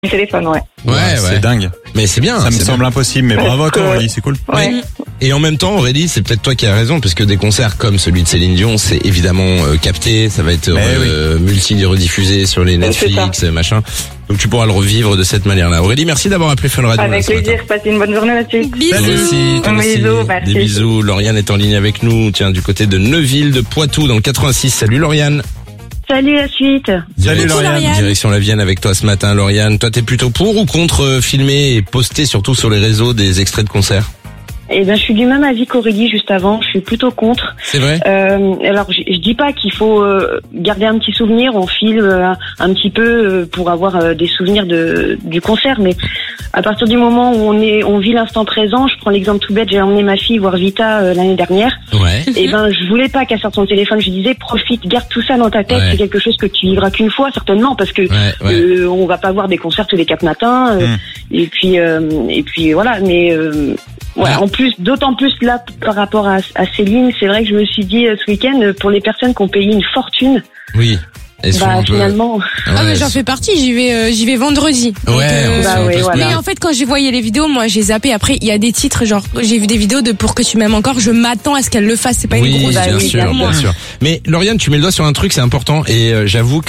Le téléphone, ouais. Ouais. C'est dingue. Mais c'est bien. Ça me c'est semble impossible, mais bravo à toi Aurélie, c'est cool. Ouais. Et en même temps, Aurélie, c'est peut-être toi qui as raison, parce que des concerts comme celui de Céline Dion, c'est évidemment capté, ça va être multi-rediffusé sur les Netflix, machin. Donc tu pourras le revivre de cette manière-là. Aurélie, merci d'avoir appelé Fun Radio. Avec plaisir, passez une bonne journée là-dessus. Bisous. Bisous, merci. Des bisous. Lauriane est en ligne avec nous, tiens, du côté de Neuville, de Poitou, dans le 86. Salut Lauriane. Salut la suite. Salut Lauriane. Direction la Vienne avec toi ce matin, Lauriane. Toi, t'es plutôt pour ou contre filmer et poster surtout sur les réseaux des extraits de concerts? Eh ben, je suis du même avis qu'Aurélie juste avant. Je suis plutôt contre. C'est vrai? Alors, je dis pas qu'il faut garder un petit souvenir. On filme un petit peu pour avoir des souvenirs du concert. Mais à partir du moment où on vit l'instant présent, je prends l'exemple tout bête. J'ai emmené ma fille voir Vita l'année dernière. Ouais. Et ben, je voulais pas qu'elle sorte son téléphone. Je disais, profite, garde tout ça dans ta tête. Ouais. C'est quelque chose que tu vivras qu'une fois, certainement, parce que on va pas voir des concerts tous les 4 matins. Et puis voilà. Mais ouais, en plus, d'autant plus là par rapport à Céline, c'est vrai que je me suis dit ce week-end, pour les personnes qui ont payé une fortune, Oui. finalement. Ah mais j'en fais partie, j'y vais vendredi. Donc, voilà. Mais en fait quand j'ai voyé les vidéos, moi j'ai zappé. Après il y a des titres genre j'ai vu des vidéos de Pour que tu m'aimes encore. Je m'attends à ce qu'elle le fasse. C'est pas une grosse. Bien sûr. Mais Lauriane, tu mets le doigt sur un truc, c'est important. Et j'avoue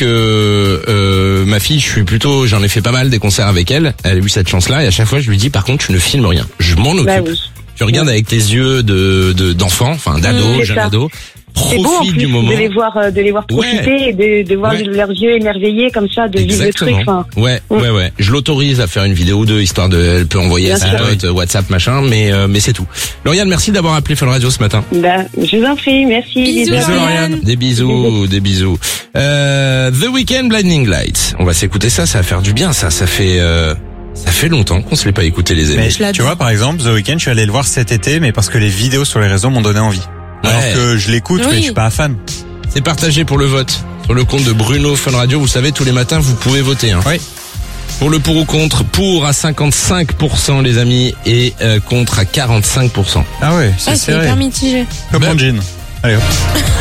que ma fille, j'en ai fait pas mal des concerts avec elle. Elle a eu cette chance-là et à chaque fois je lui dis par contre tu ne filmes rien. Je m'en occupe. Oui. Tu regardes avec tes yeux d'enfant, enfin d'ado, jeune ado. C'est beau en Profite plus du moment. de les voir profiter et de voir leurs yeux émerveillés comme ça, de vivre le truc. Enfin, Ouais. Je l'autorise à faire une vidéo ou deux, histoire elle peut envoyer à ses potes, WhatsApp, macin, mais c'est tout. Lauriane, merci d'avoir appelé Fun Radio ce matin. Je vous en prie, merci. Bisous, Lauriane. Des bisous. The Weeknd, Blinding Lights. On va s'écouter ça va faire du bien, ça fait longtemps qu'on se l'est pas écouté, les amis. Mais tu vois, par exemple, The Weeknd, je suis allé le voir cet été, mais parce que les vidéos sur les réseaux m'ont donné envie. Alors que je l'écoute, mais je suis pas fan. C'est partagé pour le vote. Sur le compte de Bruno Fun Radio, vous savez, tous les matins, vous pouvez voter. Hein. Oui. Pour le pour ou contre, pour à 55% les amis, et contre à 45%. Ah ouais, c'est C'est serré. hyper mitigé. Comme mon jean. Allez hop.